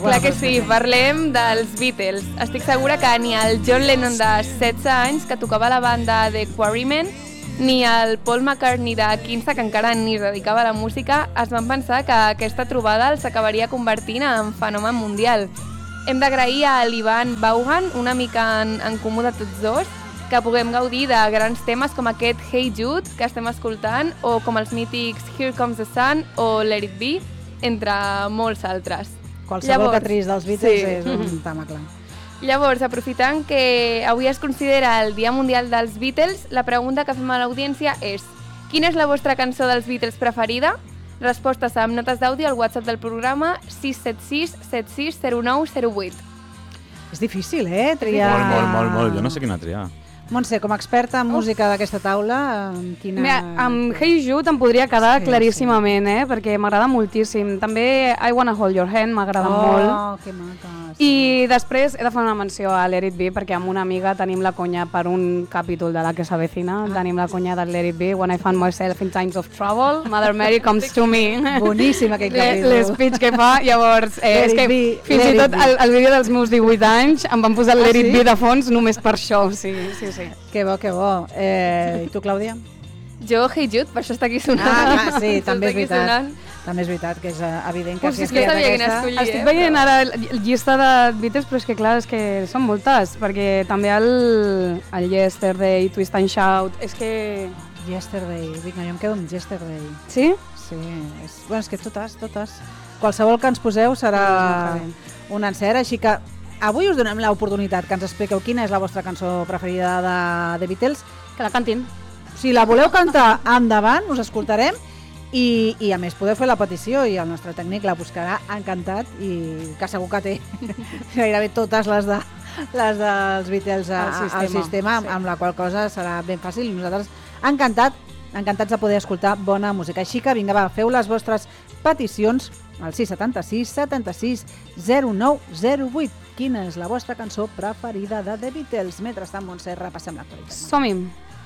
Clar que sí, parlem dels Beatles. Estic segura que ni el John Lennon de 16 anys, que tocava la banda The Quarrymen, ni el Paul McCartney de 15, que encara ni es dedicava a la música, es van pensar que aquesta trobada els acabaria convertint en fenomen mundial. Hem d'agrair a l'Ivan Vaughan, una mica en comú de tots dos, que puguem gaudir de grans temes com aquest Hey Jude, que estem escoltant, o com els mítics Here Comes the Sun o Let It Be, entre molts altres. Qualsevol que tris dels Beatles és un tema clar. Llavors, aprofitant que avui es considera el Dia Mundial dels Beatles, la pregunta que fem a l'audiència és: quina és la vostra cançó dels Beatles preferida? Respostes amb notes d'àudio al WhatsApp del programa 676 760908. És difícil, triar... Molt. Jo no sé quina triar. Montse, com a experta en música d'aquesta taula, quina... Mira, amb Hey Jude em podria quedar claríssimament, perquè m'agrada moltíssim. També I Wanna Hold Your Hand m'agrada molt. Oh, que maca. I després he de fer una menció a Let It Be, perquè amb una amiga tenim la conya per un capítol de La que s'avecina. Tenim la conya de Let It Be, When I Found Myself in Times of Trouble, Mother Mary Comes to Me. Boníssim aquest capítol. L'espeech que fa, llavors, és que fins i tot el vídeo dels meus 18 anys em van posar Let It Be de fons només per això, sí. Que bo. I tu, Clàudia? Jo, Hey Jude, per això està aquí sonant. Clar, sí, també és veritat. També és veritat que és evident que si has triat aquesta... Estic veient ara llista de Beatles, però és que clar, és que són moltes, perquè també el Yesterday, Twist and Shout, és que... Yesterday, vinga, jo em quedo amb Yesterday. Sí? Sí, és que totes. Qualsevol que ens poseu serà un encert, així que avui us donem l'oportunitat que ens expliqueu quina és la vostra cançó preferida de Beatles. Que la cantin. Si la voleu cantar, endavant, us escoltarem i a més podeu fer la petició i el nostre tècnic la buscarà encantat i que segur que té gairebé totes les dels Beatles al sistema, amb la qual cosa serà ben fàcil. Nosaltres encantats de poder escoltar bona música. Així que vinga, va, feu les vostres peticions al 676 76 0908. Quina és la vostra cançó preferida de The Beatles? Mentrestant, Montse, repassem l'actualitat. Som-hi!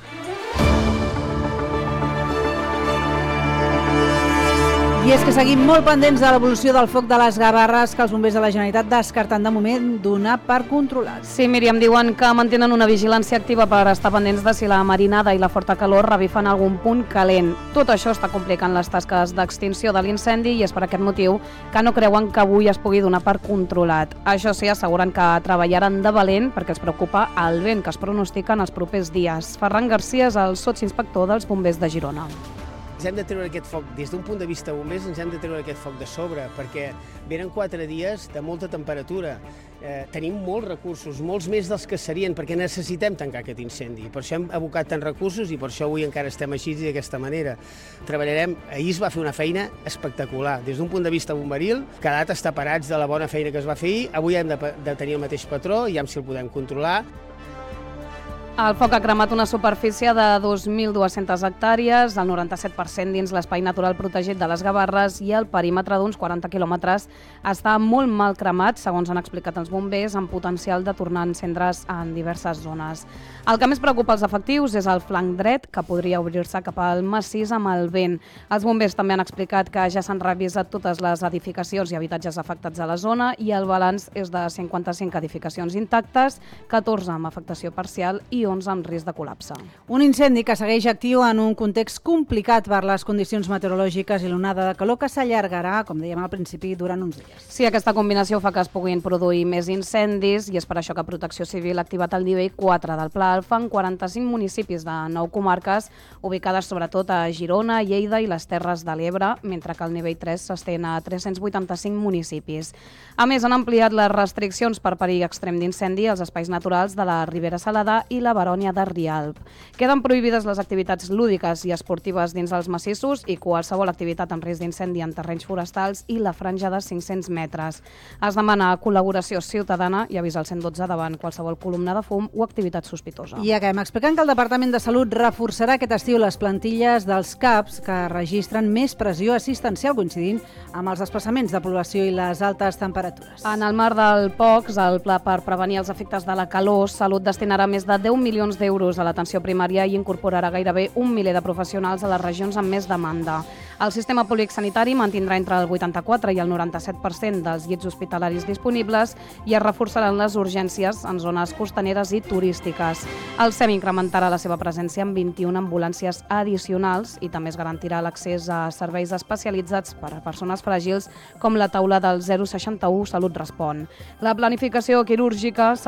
I és que seguim molt pendents de l'evolució del foc de les Gavarres que els bombers de la Generalitat descarten de moment donar per controlat. Sí, Míriam, diuen que mantenen una vigilància activa per estar pendents de si la marinada i la forta calor revifen algun punt calent. Tot això està complicant les tasques d'extinció de l'incendi i és per aquest motiu que no creuen que avui es pugui donar per controlat. Això sí, asseguren que treballaran de valent perquè els preocupa el vent que es pronostica en els propers dies. Ferran Garcia és el sotsinspector dels bombers de Girona. Ens hem de treure aquest foc, des d'un punt de vista bombers, ens hem de treure aquest foc de sobre, perquè venen 4 dies de molta temperatura. Tenim molts recursos, molts més dels que serien, perquè necessitem tancar aquest incendi. Per això hem abocat tants recursos i per això avui encara estem així i d'aquesta manera. Treballarem, ahir es va fer una feina espectacular. Des d'un punt de vista bomberil, cada data està parats de la bona feina que es va fer ahir. Avui hem de tenir el mateix patró i si el podem controlar. El foc ha cremat una superfície de 2.200 hectàrees, el 97% dins l'espai natural protegit de les Gavarres i el perímetre d'uns 40 quilòmetres està molt mal cremat, segons han explicat els bombers, amb potencial de tornar a encendre's en diverses zones. El que més preocupa els efectius és el flanc dret, que podria obrir-se cap al massís amb el vent. Els bombers també han explicat que ja s'han revisat totes les edificacions i habitatges afectats a la zona i el balanç és de 55 edificacions intactes, 14 amb afectació parcial i 11 amb risc de col·lapse. Un incendi que segueix actiu en un context complicat per les condicions meteorològiques i l'onada de calor que s'allargarà, com dèiem al principi, durant uns dies. Sí, aquesta combinació fa que es puguin produir més incendis i és per això que Protecció Civil ha activat el nivell 4 del Pla Alfa en 45 municipis de 9 comarques, ubicades sobretot a Girona, Lleida i les Terres de l'Ebre, mentre que el nivell 3 s'estén a 385 municipis. A més, han ampliat les restriccions per perill extrem d'incendi als espais naturals de la Ribera Salada i la Barònia de Rialb. Queden prohibides les activitats lúdiques i esportives dins els massissos i qualsevol activitat amb risc d'incendi en terrenys forestals i la franja de 500 metres. Es demana col·laboració ciutadana i avisa el 112 davant qualsevol columna de fum o activitat sospitosa. I acabem explicant que el Departament de Salut reforçarà aquest estiu les plantilles dels CAPs que registren més pressió assistencial coincidint amb els desplaçaments de població i les altes temperatures. En el marc del POCS, el Pla per prevenir els efectes de la calor, Salut destinarà més de 10 milions d'euros a l'atenció primària i incorporarà gairebé 1 miler de professionals a les regions amb més demanda. El sistema públic sanitari mantindrà entre el 84 i el 97% dels llits hospitalaris disponibles i es reforçaran les urgències en zones costaneres i turístiques. El SEM incrementarà la seva presència amb 21 ambulàncies addicionals i també es garantirà l'accés a serveis especialitzats per a persones fràgils com la taula del 061 Salut Respon. La planificació quirúrgica